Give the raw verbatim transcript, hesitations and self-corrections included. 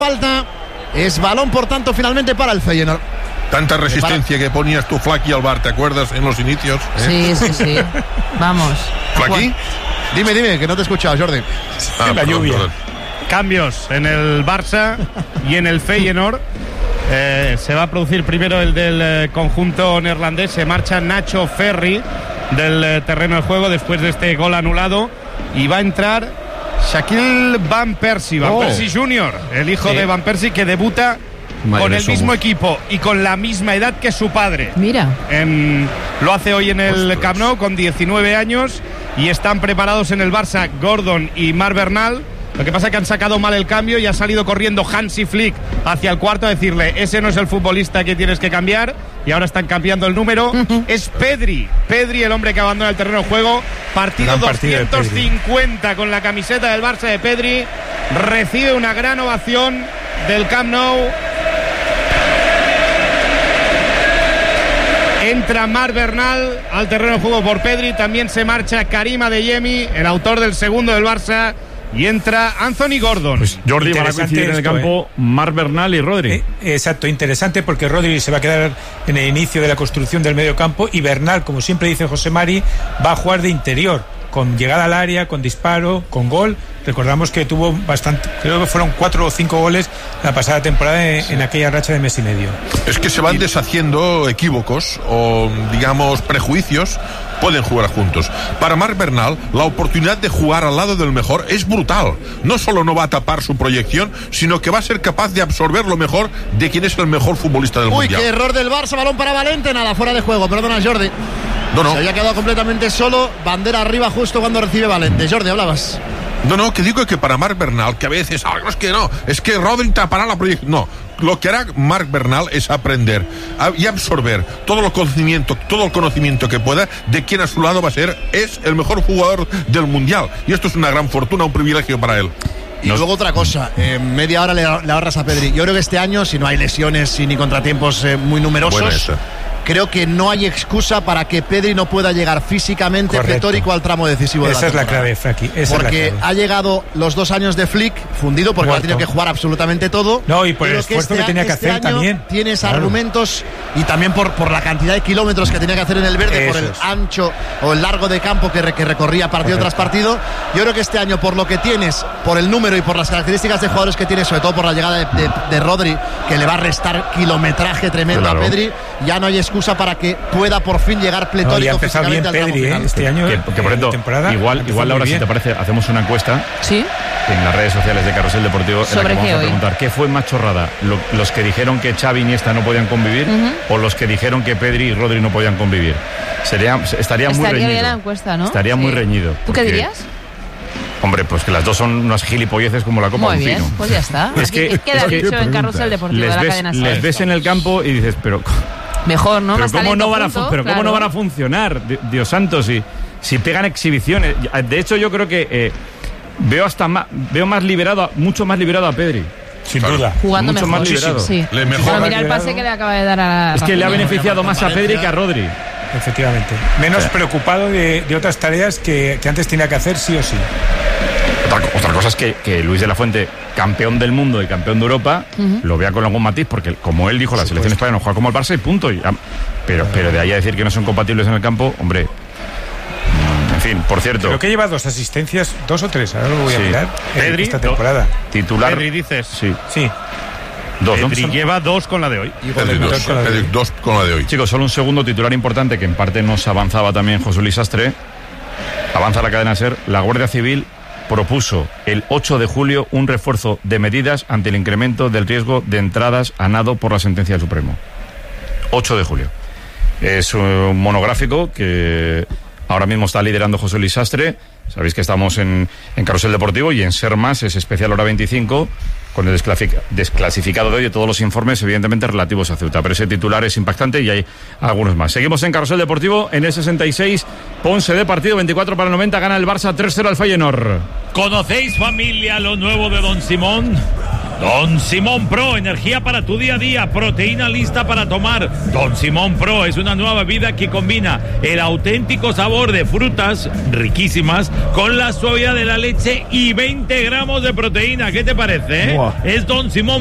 Falta, es balón por tanto finalmente para el Feyenoord. Tanta resistencia que ponías tú, Flaky, al bar, ¿te acuerdas? En los inicios, Sí, ¿eh? sí, sí. Vamos. ¿Flaky? Dime, dime, que no te he escuchado, Jordi. Ah, la perdón, lluvia. perdón. Cambios en el Barça y en el Feyenoord. Eh, se va a producir primero el del eh, conjunto neerlandés. Se marcha Nacho Ferri del eh, terreno de juego después de este gol anulado. Y va a entrar Shaquille Van Persie, Van Oh. Persie junior, el hijo Sí. de Van Persie, que debuta Mayores con el somos. mismo equipo y con la misma edad que su padre. Mira. En- lo hace hoy en el Ostras. Camp Nou con diecinueve años y están preparados en el Barça Gordon y Marc Bernal. Lo que pasa es que han sacado mal el cambio y ha salido corriendo Hansi Flick hacia el cuarto a decirle: ese no es el futbolista que tienes que cambiar, y ahora están cambiando el número. Es Pedri, Pedri el hombre que abandona el terreno de juego. Partido Gran partido de doscientos cincuenta con la camiseta del Barça de Pedri. Recibe una gran ovación del Camp Nou. Entra Marc Bernal al terreno de juego por Pedri. También se marcha Karim Adeyemi, el autor del segundo del Barça. Y entra Anthony Gordon. Pues Jordi, van a Interesante coincidir en el esto, campo Marc Bernal y Rodri. Eh, exacto, interesante porque Rodri se va a quedar en el inicio de la construcción del medio campo y Bernal, como siempre dice José Mari, va a jugar de interior, con llegada al área, con disparo, con gol. Recordamos que tuvo bastante, creo que fueron cuatro o cinco goles la pasada temporada en, en aquella racha de mes y medio. Es que se van deshaciendo equívocos o, digamos, prejuicios. Pueden jugar juntos. Para Marc Bernal, la oportunidad de jugar al lado del mejor es brutal. No solo no va a tapar su proyección, sino que va a ser capaz de absorber lo mejor de quien es el mejor futbolista del Uy, mundial. qué error del Barça, balón para Valente, nada, fuera de juego, perdona Jordi. No, no. Se había quedado completamente solo, bandera arriba justo cuando recibe Valente. Jordi, hablabas. No, no, que digo que para Marc Bernal, que a veces, ah, no, es que no, es que Rodri tapará la proyección. No, lo que hará Marc Bernal es aprender a, y absorber todo el conocimiento, todo el conocimiento que pueda de quien a su lado va a ser, es el mejor jugador del mundial. Y esto es una gran fortuna, un privilegio para él. Y Nos... luego otra cosa, eh, media hora le, le ahorras a Pedri. Yo creo que este año, si no hay lesiones y ni contratiempos eh, muy numerosos, creo que no hay excusa para que Pedri no pueda llegar físicamente Correcto. pletórico al tramo decisivo de la Esa es la temporada. clave, Fraki. Esa Porque es la clave. ha llegado los dos años de Flick fundido porque Muerto. ha tenido que jugar absolutamente todo. No, y por el Pero esfuerzo que, este, tenía que este hacer año también. Tienes Claro. argumentos y también por, por la cantidad de kilómetros que tenía que hacer en el verde, Eso por el es. ancho o el largo de campo que, re, que recorría partido Correcto. tras partido. Yo creo que este año, por lo que tienes, por el número y por las características de jugadores que tienes, sobre todo por la llegada de, de, de Rodri, que le va a restar kilometraje tremendo Claro. a Pedri, ya no hay excusa para que pueda por fin llegar No, y ha pletórico empezado bien físicamente al tramo Pedri, ¿eh? final. Este año. Que, que, por eh, cierto, temporada, igual, empezó igual muy ahora, si bien. te parece, hacemos una encuesta ¿Sí? en las redes sociales de Carrusel Deportivo en la ¿Sobre que vamos qué a hoy? preguntar qué fue más chorrada, lo- los que dijeron que Xavi y Iniesta no podían convivir o los que dijeron que Pedri y Rodri no podían convivir. Sería, estaría muy Estaría reñido. bien la encuesta, ¿no? Estaría muy Sí. reñido. ¿Tú qué porque, dirías? Hombre, pues que las dos son unas gilipolleces como la copa Muy de un bien, pino. pues ya está. Es que- Queda es que- dicho en Carrusel Deportivo de Les la ves, cadena les SER. ves en el campo y dices, pero Mejor, ¿no? pero Más cómo talento no van a fu- junto, pero cómo claro. no van a funcionar, Di- Dios santo, si si pegan exhibiciones. De hecho, yo creo que eh, veo hasta más, veo más liberado, a- mucho más liberado a Pedri. Sin Claro. duda. Jugando mucho mejor. más liberado. Sí. Le Pero mejora mira el liberado. pase que le acaba de dar a Es que le ha Rafinha. beneficiado más a Pedri que a Rodri. Efectivamente. Menos Sí. preocupado de, de otras tareas que, que antes tenía que hacer sí o sí. Otra, otra cosa es que, que Luis de la Fuente, campeón del mundo y campeón de Europa, lo vea con algún matiz, porque como él dijo, la selección española no juega como el Barça y punto. Y, ah, pero, pero de ahí a decir que no son compatibles en el campo, hombre. mm, En fin, por cierto, Creo que lleva dos asistencias, dos o tres, ahora lo voy a Sí. mirar. eh, Pedri, esta do- temporada. titular. Pedri, dices. Sí, Sí. dos, ¿no? Pedri lleva dos con la de hoy. Pedri dos, dos con la de Pedri hoy. dos con la de hoy. Chicos, solo un segundo titular importante que en parte nos avanzaba también José Luis Sastre. Avanza la cadena SER. La Guardia Civil propuso el ocho de julio un refuerzo de medidas ante el incremento del riesgo de entradas a nado por la sentencia del Supremo. ocho de julio. Es un monográfico que ahora mismo está liderando José Luis Sastre. Sabéis que estamos en, en Carrusel Deportivo y en Ser Más es especial hora veinticinco con el desclasific- desclasificado de hoy de todos los informes, evidentemente relativos a Ceuta. Pero ese titular es impactante y hay algunos más. Seguimos en Carrusel Deportivo en el sesenta y seis. Ponce de partido, veinticuatro para el noventa. Gana el Barça tres cero al Feyenoord. ¿Conocéis, familia, lo nuevo de Don Simón? Don Simón Pro, energía para tu día a día, proteína lista para tomar. Don Simón Pro es una nueva bebida que combina el auténtico sabor de frutas riquísimas con la suavidad de la leche y veinte gramos de proteína. ¿Qué te parece? Eh? Es Don Simón